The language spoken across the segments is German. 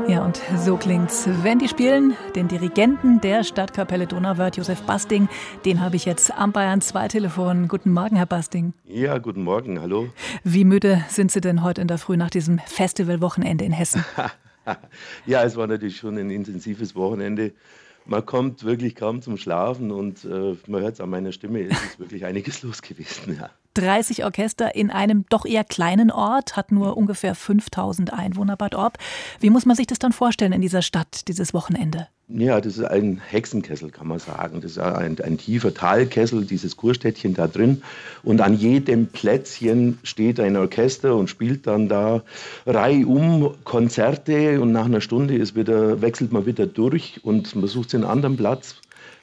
Ja, und so klingt's, wenn die spielen. Den Dirigenten der Stadtkapelle Donauwörth, Josef Basting, den habe ich jetzt am Bayern 2 Telefon. Guten Morgen, Herr Basting. Ja, guten Morgen, hallo. Wie müde sind Sie denn heute in der Früh nach diesem Festivalwochenende in Hessen? Ja, es war natürlich schon ein intensives Wochenende. Man kommt wirklich kaum zum Schlafen und man hört es an meiner Stimme, es ist wirklich einiges los gewesen. Ja. 30 Orchester in einem doch eher kleinen Ort, hat nur ungefähr 5000 Einwohner, Bad Orb. Wie muss man sich das dann vorstellen in dieser Stadt, dieses Wochenende? Ja, das ist ein Hexenkessel, kann man sagen. Das ist ein tiefer Talkessel, dieses Kurstädtchen da drin. Und an jedem Plätzchen steht ein Orchester und spielt dann da reihum Konzerte. Und nach einer Stunde wechselt man wieder durch und man sucht sich einen anderen Platz.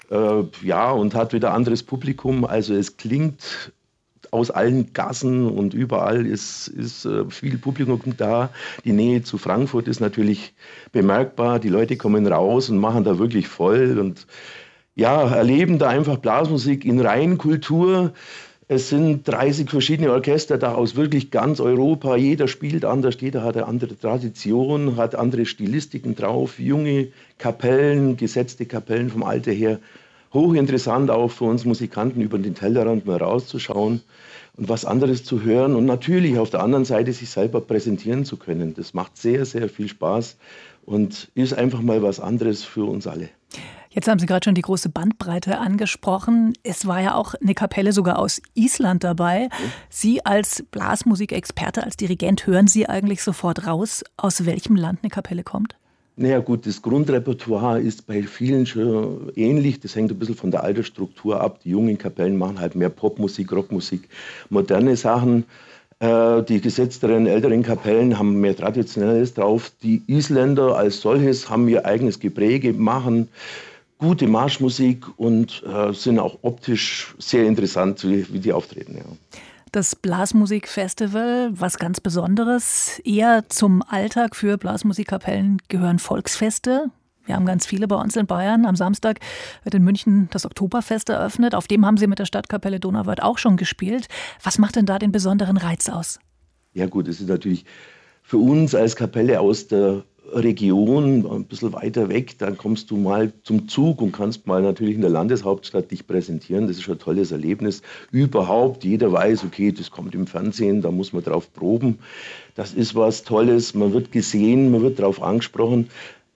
Und hat wieder anderes Publikum. Also es klingt aus allen Gassen und überall ist viel Publikum da. Die Nähe zu Frankfurt ist natürlich bemerkbar. Die Leute kommen raus und machen da wirklich voll und ja, erleben da einfach Blasmusik in Reinkultur. Es sind 30 verschiedene Orchester da aus wirklich ganz Europa. Jeder spielt anders, jeder hat eine andere Tradition, hat andere Stilistiken drauf. Junge Kapellen, gesetzte Kapellen vom Alter her. Hochinteressant auch für uns Musikanten, über den Tellerrand mal rauszuschauen und was anderes zu hören und natürlich auf der anderen Seite sich selber präsentieren zu können. Das macht sehr, sehr viel Spaß und ist einfach mal was anderes für uns alle. Jetzt haben Sie gerade schon die große Bandbreite angesprochen. Es war ja auch eine Kapelle sogar aus Island dabei. Sie als Blasmusikexperte, als Dirigent, hören Sie eigentlich sofort raus, aus welchem Land eine Kapelle kommt? Naja gut, das Grundrepertoire ist bei vielen schon ähnlich. Das hängt ein bisschen von der Altersstruktur ab. Die jungen Kapellen machen halt mehr Popmusik, Rockmusik, moderne Sachen. Die gesetzteren, älteren Kapellen haben mehr Traditionelles drauf. Die Isländer als solches haben ihr eigenes Gepräge, machen gute Marschmusik und sind auch optisch sehr interessant, wie die auftreten. Ja. Das Blasmusikfestival, was ganz Besonderes. Eher zum Alltag für Blasmusikkapellen gehören Volksfeste. Wir haben ganz viele bei uns in Bayern. Am Samstag wird in München das Oktoberfest eröffnet. Auf dem haben Sie mit der Stadtkapelle Donauwörth auch schon gespielt. Was macht denn da den besonderen Reiz aus? Ja gut, es ist natürlich für uns als Kapelle aus der Region, ein bisschen weiter weg, dann kommst du mal zum Zug und kannst mal natürlich in der Landeshauptstadt dich präsentieren. Das ist ein tolles Erlebnis. Überhaupt, jeder weiß, okay, das kommt im Fernsehen, da muss man drauf proben. Das ist was Tolles, man wird gesehen, man wird drauf angesprochen.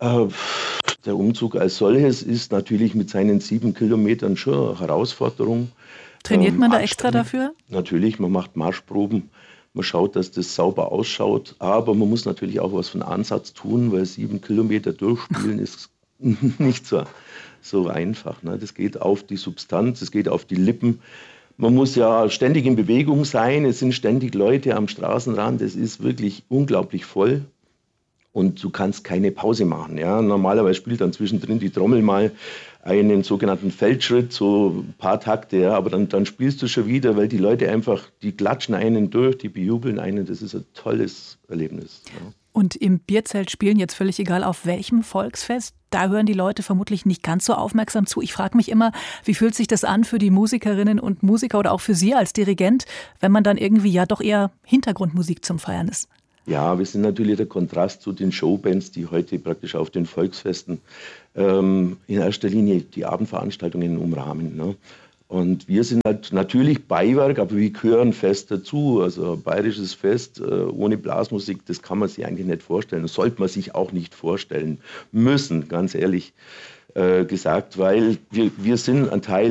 Der Umzug als solches ist natürlich mit seinen 7 Kilometern schon eine Herausforderung. Trainiert man da extra dafür? Natürlich, man macht Marschproben. Man schaut, dass das sauber ausschaut, aber man muss natürlich auch was von Ansatz tun, weil 7 Kilometer durchspielen ist nicht so einfach. Ne? Das geht auf die Substanz, es geht auf die Lippen. Man muss ja ständig in Bewegung sein, es sind ständig Leute am Straßenrand, es ist wirklich unglaublich voll. Und du kannst keine Pause machen. Ja? Normalerweise spielt dann zwischendrin die Trommel mal einen sogenannten Feldschritt, so ein paar Takte, ja? Aber dann spielst du schon wieder, weil die Leute einfach, die klatschen einen durch, die bejubeln einen. Das ist ein tolles Erlebnis. Ja? Und im Bierzelt spielen, jetzt völlig egal auf welchem Volksfest, da hören die Leute vermutlich nicht ganz so aufmerksam zu. Ich frage mich immer, wie fühlt sich das an für die Musikerinnen und Musiker oder auch für Sie als Dirigent, wenn man dann irgendwie ja doch eher Hintergrundmusik zum Feiern ist? Ja, wir sind natürlich der Kontrast zu den Showbands, die heute praktisch auf den Volksfesten in erster Linie die Abendveranstaltungen umrahmen. Ne? Und wir sind halt natürlich Beiwerk, aber wir gehören fest dazu. Also ein bayerisches Fest ohne Blasmusik, das kann man sich eigentlich nicht vorstellen. Das sollte man sich auch nicht vorstellen müssen, ganz ehrlich gesagt, weil wir sind ein Teil